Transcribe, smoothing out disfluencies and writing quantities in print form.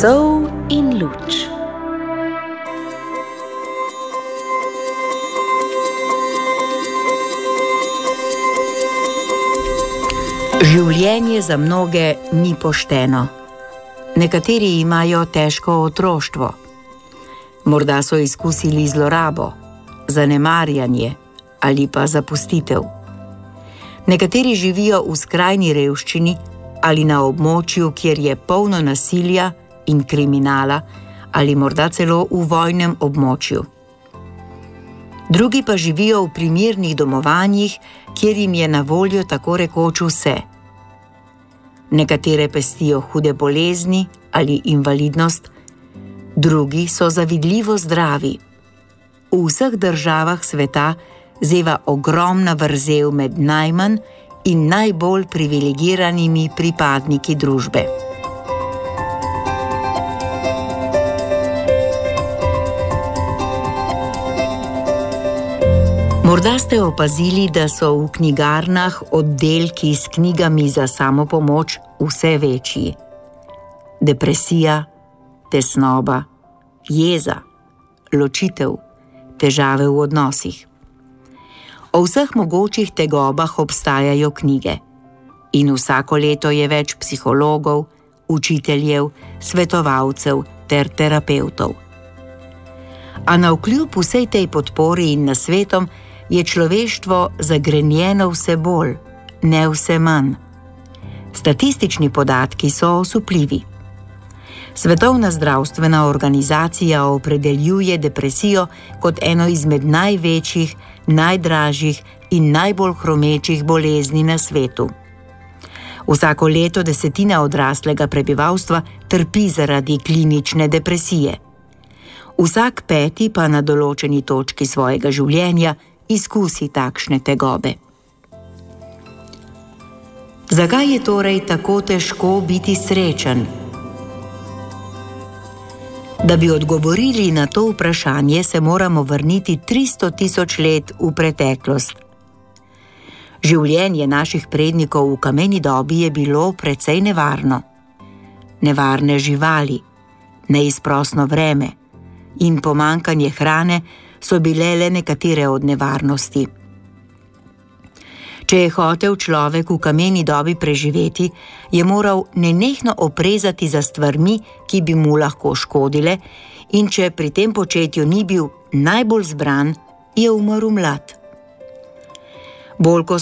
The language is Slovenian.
Sol in luč. Življenje za mnoge ni pošteno. Nekateri imajo težko otroštvo. Morda so izkusili zlorabo, zanemarjanje ali pa zapustitev. Nekateri živijo v skrajni revščini ali na območju, kjer je polno nasilja in kriminala, ali morda celo v vojnem območju. Drugi pa živijo v primirnih domovanjih, kjer jim je na voljo tako rekoč vse. Nekatere pestijo hude bolezni ali invalidnost, drugi so zavidljivo zdravi. V vseh državah sveta zeva ogromna vrzel med najmanj in najbolj privilegiranimi pripadniki družbe. Morda ste opazili, da so v knjigarnah oddelki s knjigami za samopomoč vse večji. Depresija, tesnoba, jeza, ločitev, težave v odnosih. O vseh mogočih tegobah obstajajo knjige. In vsako leto je več psihologov, učiteljev, svetovalcev ter terapevtov. A navkljub vsej tej podpori in nasvetom je človeštvo zagrenjeno vse bolj, ne vse manj. Statistični podatki so osupljivi. Svetovna zdravstvena organizacija opredeljuje depresijo kot eno izmed največjih, najdražjih in najbolj hromečih bolezni na svetu. Vsako leto 10% odraslega prebivalstva trpi zaradi klinične depresije. Vsak 5. pa na določeni točki svojega življenja izkusi takšne tegobe. Zakaj je torej tako težko biti srečen? Da bi odgovorili na to vprašanje, se moramo vrniti 300.000 let v preteklost. Življenje naših prednikov v kameni dobi je bilo precej nevarno. Nevarne živali, neizprosno vreme in pomanjkanje hrane so bile le nekatere od nevarnosti. Če je hotel človek v kameni dobi preživeti, je moral nenehno oprezati za stvarmi, ki bi mu lahko škodile, in če pri tem početju ni bil najbolj zbran, je umrl mlad. Bolj ko